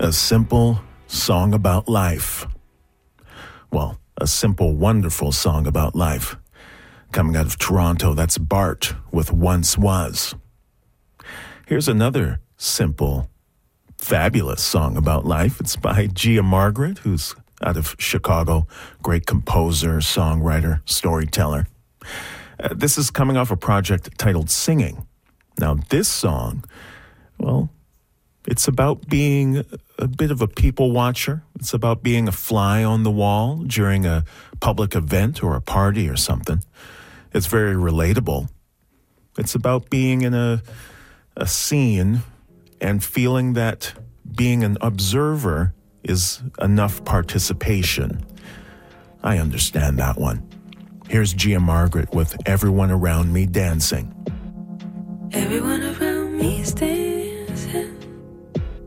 A simple song about life. Well, a simple, wonderful song about life. Coming out of Toronto, that's Bart with Once Was. Here's another simple, fabulous song about life. It's by Gia Margaret, who's out of Chicago. Great composer, songwriter, storyteller. This is coming off a project titled Singing. Now, this song, well, it's about being a bit of a people watcher. It's about being a fly on the wall during a public event or a party or something. It's very relatable. It's about being in a scene and feeling that being an observer is enough participation. I understand that one. Here's Gia Margaret with Everyone Around Me Dancing. Everyone